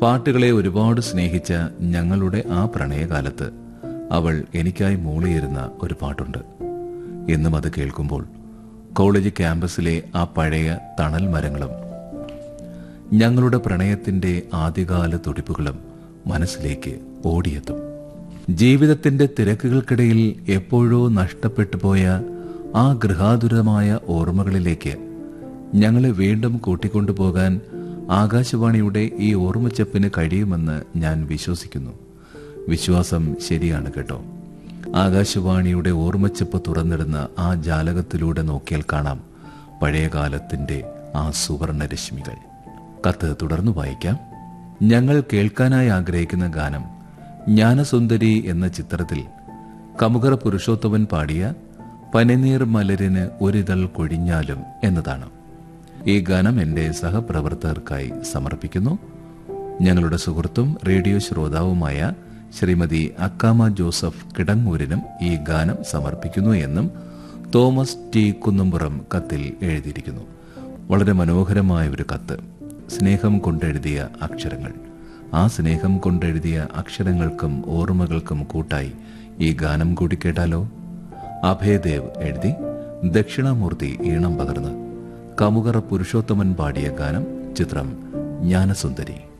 പാട്ടുകളെ ഒരുപാട് സ്നേഹിച്ച ഞങ്ങളുടെ ആ പ്രണയകാലത്ത് അവൾ എനിക്കായി മൂളിയിരുന്ന ഒരു പാട്ടുണ്ട്. എന്നും അത് കേൾക്കുമ്പോൾ കോളേജ് ക്യാമ്പസിലെ ആ പഴയ തണൽ മരങ്ങളും ഞങ്ങളുടെ പ്രണയത്തിന്റെ ആദ്യകാല തുടിപ്പുകളും മനസ്സിലേക്ക് ഓടിയെത്തും. ജീവിതത്തിന്റെ തിരക്കുകൾക്കിടയിൽ എപ്പോഴോ നഷ്ടപ്പെട്ടു പോയ ആ ഗൃഹാതുരമായ ഓർമ്മകളിലേക്ക് ഞങ്ങളെ വീണ്ടും കൂട്ടിക്കൊണ്ടുപോകാൻ ആകാശവാണിയുടെ ഈ ഓർമ്മച്ചപ്പിന് കഴിയുമെന്ന് ഞാൻ വിശ്വസിക്കുന്നു. വിശ്വാസം ശരിയാണ് കേട്ടോ. ആകാശവാണിയുടെ ഓർമ്മച്ചപ്പ് തുറന്നിടുന്ന ആ ജാലകത്തിലൂടെ നോക്കിയാൽ കാണാം പഴയകാലത്തിന്റെ ആ സുവർണ രശ്മികൾ. കത്ത് തുടർന്നു വായിക്കാം. ഞങ്ങൾ കേൾക്കാനായി ആഗ്രഹിക്കുന്ന ഗാനം ജ്ഞാനസുന്ദരി എന്ന ചിത്രത്തിൽ കമുകറ പുരുഷോത്തമൻ പാടിയ പനിനീർ മലരിന് ഒരിതൾ കൊഴിഞ്ഞാലും എന്നതാണ്. ഈ ഗാനം എന്റെ സഹപ്രവർത്തകർക്കായി സമർപ്പിക്കുന്നു. ഞങ്ങളുടെ സുഹൃത്തും റേഡിയോ ശ്രോതാവുമായ ശ്രീമതി അക്കാമ ജോസഫ് കിടങ്ങൂരിനും ഈ ഗാനം സമർപ്പിക്കുന്നു എന്നും തോമസ് ടി കുന്നുംപുറം കത്തിൽ എഴുതിയിരിക്കുന്നു. വളരെ മനോഹരമായ ഒരു കത്ത്. സ്നേഹം കൊണ്ടെഴുതിയ അക്ഷരങ്ങൾ. ആ സ്നേഹം കൊണ്ടെഴുതിയ അക്ഷരങ്ങൾക്കും ഓർമ്മകൾക്കും കൂട്ടായി ഈ ഗാനം കൂടി കേട്ടാലോ? അഭയദേവ് എഴുതി ദക്ഷിണാമൂർത്തി ഈണം പകർന്ന് കമുകറ പുരുഷോത്തമൻ പാടിയ ഗാനം. ചിത്രം ജ്ഞാനസുന്ദരി.